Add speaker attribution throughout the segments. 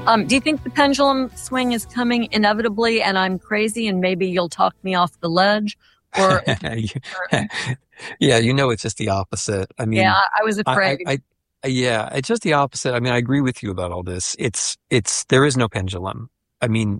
Speaker 1: Do you think the pendulum swing is coming inevitably and I'm crazy and maybe you'll talk me off the ledge? Or
Speaker 2: Yeah, it's just the opposite. I
Speaker 1: yeah,
Speaker 2: mean,
Speaker 1: I was afraid.
Speaker 2: yeah, it's just the opposite. I mean, I agree with you about all this. There is no pendulum. I mean,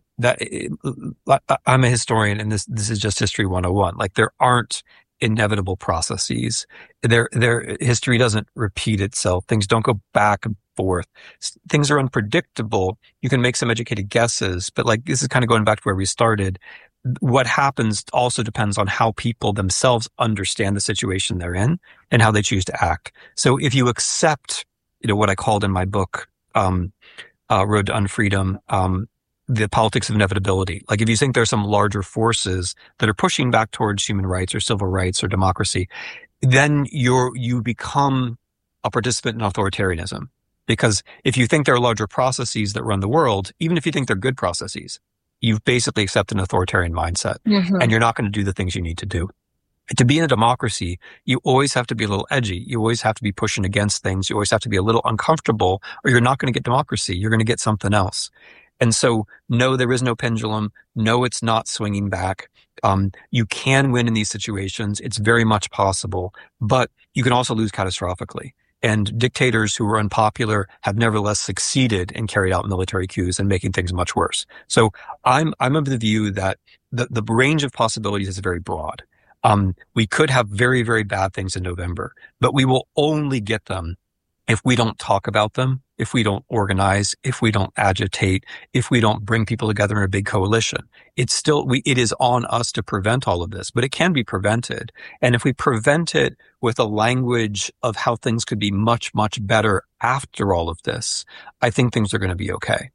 Speaker 2: I'm a historian and this is just history 101. Like there aren't inevitable processes. History doesn't repeat itself. Things don't go back and forth. Things are unpredictable. You can make some educated guesses, but like this is kind of going back to where we started. What happens also depends on how people themselves understand the situation they're in and how they choose to act. So if you accept, what I called in my book, Road to Unfreedom, the politics of inevitability. Like if you think there's some larger forces that are pushing back towards human rights or civil rights or democracy, then you become a participant in authoritarianism. Because if you think there are larger processes that run the world, even if you think they're good processes, you've basically accepted an authoritarian mindset and you're not going to do the things you need to do. To be in a democracy, you always have to be a little edgy. You always have to be pushing against things. You always have to be a little uncomfortable or you're not going to get democracy. You're going to get something else. And so, no, there is no pendulum. No, it's not swinging back. You can win in these situations. It's very much possible, but you can also lose catastrophically. And dictators who were unpopular have nevertheless succeeded and carried out military coups and making things much worse. So I'm of the view that the range of possibilities is very broad. We could have very, very bad things in November, but we will only get them if we don't talk about them, if we don't organize, if we don't agitate, if we don't bring people together in a big coalition. It is on us to prevent all of this, but it can be prevented. And if we prevent it with a language of how things could be much, much better after all of this, I think things are going to be okay.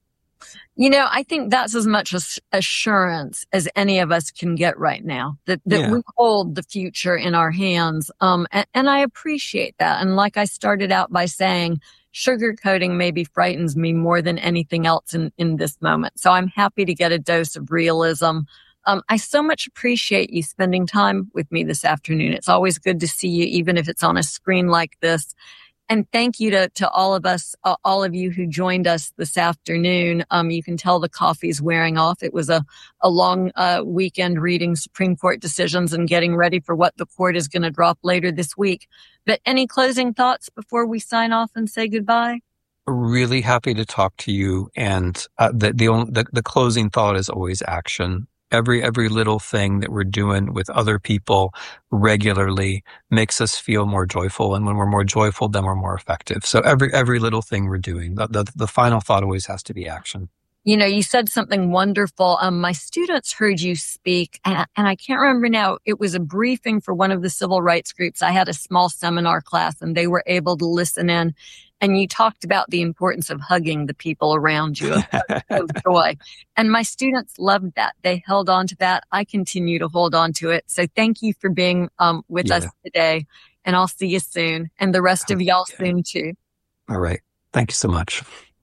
Speaker 1: I think that's as much assurance as any of us can get right now, that we hold the future in our hands. And I appreciate that. And like I started out by saying, sugarcoating maybe frightens me more than anything else in this moment. So I'm happy to get a dose of realism. I so much appreciate you spending time with me this afternoon. It's always good to see you, even if it's on a screen like this. And thank you to all of us, all of you who joined us this afternoon. You can tell the coffee's wearing off. It was a long weekend reading Supreme Court decisions and getting ready for what the court is going to drop later this week. But any closing thoughts before we sign off and say goodbye?
Speaker 2: Really happy to talk to you. And the closing thought is always action. Every little thing that we're doing with other people regularly makes us feel more joyful. And when we're more joyful, then we're more effective. So every little thing we're doing, the final thought always has to be action.
Speaker 1: You said something wonderful. My students heard you speak, and I can't remember now. It was a briefing for one of the civil rights groups. I had a small seminar class, and they were able to listen in. And you talked about the importance of hugging the people around you, of joy. And my students loved that. They held on to that. I continue to hold on to it. So thank you for being with us today. And I'll see you soon. And the rest of y'all soon too.
Speaker 2: All right. Thank you so much.